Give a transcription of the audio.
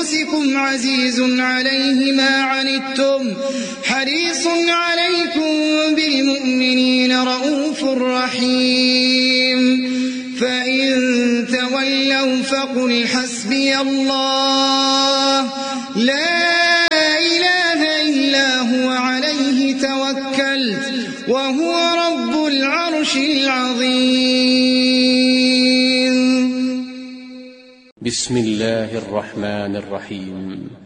أنفسكم عزيز عليه ما عنتم حريص عليكم بالمؤمنين رؤوف رحيم فإن تولوا فقل حسبي الله لا إله إلا هو عليه توكلت وهو رب العرش العظيم. بسم الله الرحمن الرحيم.